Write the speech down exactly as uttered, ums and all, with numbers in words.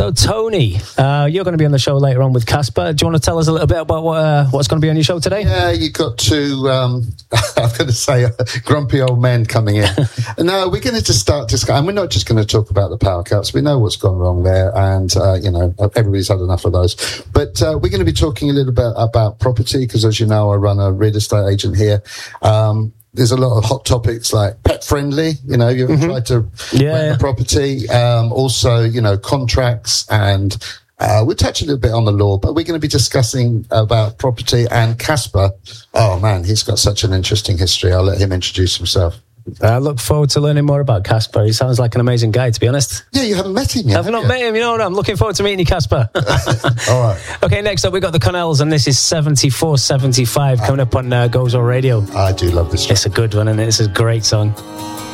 So, Tony, uh, you're going to be on the show later on with Casper. Do you want to tell us a little bit about what, uh, what's going to be on your show today? Yeah, you got two, um, I'm going to say, uh, grumpy old men coming in. No, we're going to just start discussing, and we're not just going to talk about the power cuts. We know what's gone wrong there, and, uh, you know, everybody's had enough of those. But uh, we're going to be talking a little bit about property, because as you know, I run a real estate agent here. Um, There's a lot of hot topics like pet friendly, you know, you've mm-hmm. tried to yeah, rent yeah. a property. Um, also, you know, contracts, and uh, we'll touch a little bit on the law, but we're going to be discussing about property. And Casper, oh man, he's got such an interesting history. I'll let him introduce himself. I look forward to learning more about Casper. He sounds like an amazing guy, to be honest. Yeah, you haven't met him yet. I've not you? met him, you know what? I'm looking forward to meeting you, Casper. All right. Okay, next up, we've got the Connells, and this is seventy-four seventy-five coming up on uh, Gozo Radio. I do love this track. It's a good one, and it's a great song.